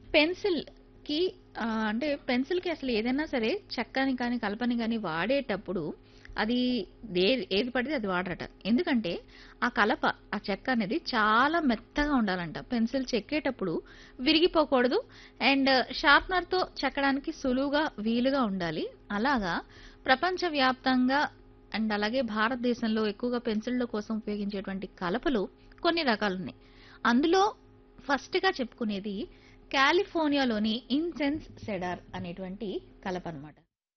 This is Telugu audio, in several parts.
పెన్సిల్‌కి అంటే పెన్సిల్‌కి అసలు ఏదైనా సరే చెక్కని కానీ, కలపని గాని వాడేటప్పుడు అది ఏది పడితే అది వాడరట. ఎందుకంటే ఆ కలప, ఆ చెక్క అనేది చాలా మెత్తగా ఉండాలంట. పెన్సిల్ చెక్కేటప్పుడు విరిగిపోకూడదు. అండ్ షార్ప్‌నర్‌తో చెక్కడానికి సులువుగా, వీలుగా ఉండాలి. అలాగా ప్రపంచవ్యాప్తంగా అండ్ అలాగే భారతదేశంలో ఎక్కువగా పెన్సిళ్ళ కోసం ఉపయోగించేటువంటి కలపలు కొన్ని రకాలున్నాయి. అందులో ఫస్ట్‌గా చెప్పుకునేది కాలిఫోర్నియాలోని ఇన్సెన్స్ సెడార్ అనేటువంటి కలపనమాట.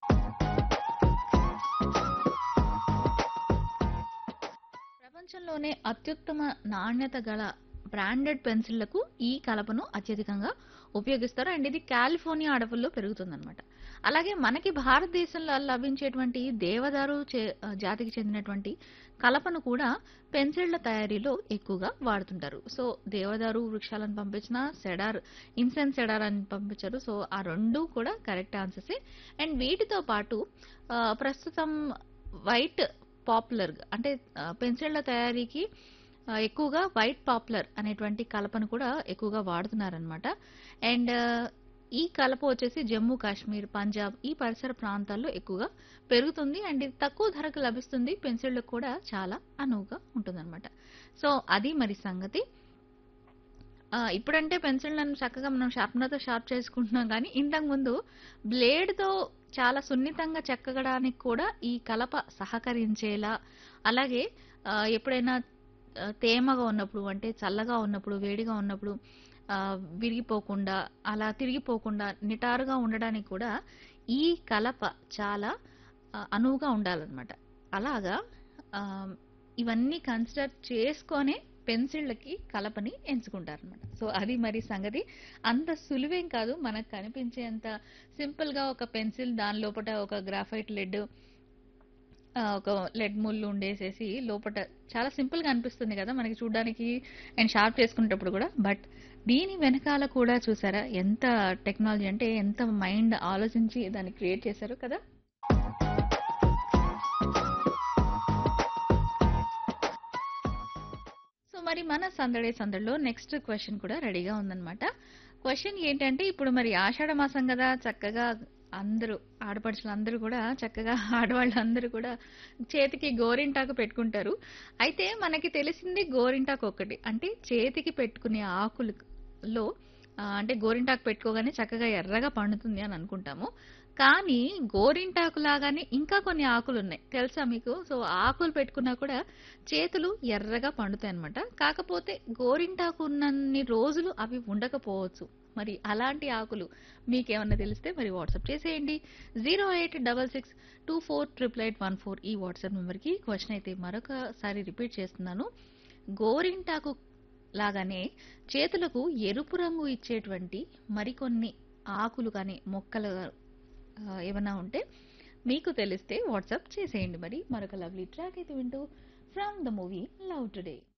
ప్రపంచంలోనే అత్యుత్తమ నాణ్యత గల బ్రాండెడ్ పెన్సిళ్లకు ఈ కలపను అత్యధికంగా ఉపయోగిస్తారు. అండ్ ఇది కాలిఫోర్నియా అడవుల్లో పెరుగుతుందన్నమాట. అలాగే మనకి భారతదేశంలో లభించేటువంటి దేవదారు జాతికి చెందినటువంటి కలపను కూడా పెన్సిళ్ల తయారీలో ఎక్కువగా వాడుతుంటారు. సో దేవదారు వృక్షాలను పంపించిన సెడార్, ఇన్సెన్స్ సెడార్ అని పంపించారు. సో ఆ రెండు కూడా కరెక్ట్ ఆన్సర్సే. అండ్ వీటితో పాటు ప్రస్తుతం వైట్ పాపులర్ అంటే పెన్సిళ్ల తయారీకి ఎక్కువగా వైట్ పాపులర్ అనేటువంటి కలపను కూడా ఎక్కువగా వాడుతున్నారనమాట. అండ్ ఈ కలప వచ్చేసి జమ్మూ కాశ్మీర్, పంజాబ్ ఈ పరిసర ప్రాంతాల్లో ఎక్కువగా పెరుగుతుంది. అండ్ ఇది తక్కువ ధరకు లభిస్తుంది. పెన్సిళ్ళకు కూడా చాలా అనువుగా ఉంటుందన్నమాట. సో అది మరి సంగతి. ఇప్పుడంటే పెన్సిళ్ళను చక్కగా మనం షార్ప్నర్‌తో షార్ప్ చేసుకుంటున్నాం గానీ, ఇంతకుముందు బ్లేడ్‌తో చాలా సున్నితంగా చెక్కగడానికి కూడా ఈ కలప సహకరించేలా, అలాగే ఎప్పుడైనా తేమగా ఉన్నప్పుడు, అంటే చల్లగా ఉన్నప్పుడు, వేడిగా ఉన్నప్పుడు విరిగిపోకుండా, అలా తిరిగిపోకుండా నిటారుగా ఉండడానికి కూడా ఈ కలప చాలా అనువుగా ఉండాలనమాట. అలాగా ఆహ్, ఇవన్నీ కన్సిడర్ చేసుకొనే పెన్సిళ్ళకి కలపని ఎంచుకుంటారనమాట. సో అది మరి సంగతి. అంత సులువేం కాదు. మనకు కనిపించేంత సింపుల్‌గా ఒక పెన్సిల్ దాని లోపట ఒక గ్రాఫైట్ లెడ్, ఒక లెడ్ ముళ్ళు ఉండేసేసి లోపట చాలా సింపుల్‌గా అనిపిస్తుంది కదా! మనకి చూడ్డానికి అండ్ షార్ప్ చేసుకునేటప్పుడు కూడా. బట్ దీని వెనకాల కూడా చూసారా ఎంత టెక్నాలజీ, అంటే ఎంత మైండ్ ఆలోచించి దాన్ని క్రియేట్ చేశారో కదా! సో మరి మన సందడే సందడిలో నెక్స్ట్ క్వెషన్ కూడా రెడీగా ఉందన్నమాట. క్వెషన్ ఏంటంటే, ఇప్పుడు మరి ఆషాఢ మాసం కదా, చక్కగా అందరూ ఆడపడుచులందరూ కూడా చక్కగా ఆడవాళ్ళందరూ కూడా చేతికి గోరింటాకు పెట్టుకుంటారు. అయితే మనకి తెలిసింది గోరింటాకు ఒక్కటి. అంటే చేతికి పెట్టుకునే ఆకులలో అంటే గోరింటాకు పెట్టుకోగానే చక్కగా ఎర్రగా పండుతుంది అని అనుకుంటాము. కానీ గోరింటాకు లాగానే ఇంకా కొన్ని ఆకులున్నాయి. తెలుసా మీకు? సో ఆకులు పెట్టుకున్నా కూడా చేతులు ఎర్రగా పండుతాయన్నమాట. కాకపోతే గోరింటాకు ఉన్నన్ని రోజులు అవి ఉండకపోవచ్చు. మరి అలాంటి ఆకులు మీకేమన్నా తెలిస్తే మరి వాట్సాప్ చేసేయండి. 08662488814 ఈ వాట్సాప్ నెంబర్కి. క్వశ్చన్ అయితే మరొకసారి రిపీట్ చేస్తున్నాను. గోరింటాకు లాగానే చేతులకు ఎరుపు రంగు ఇచ్చేటువంటి మరికొన్ని ఆకులు కానీ మొక్కలు ఏమన్నా ఉంటే మీకు తెలిస్తే వాట్సాప్ చేసేయండి. మరి మరొక లవ్లీ ట్రాక్ అయితే వింటూ from the movie love today.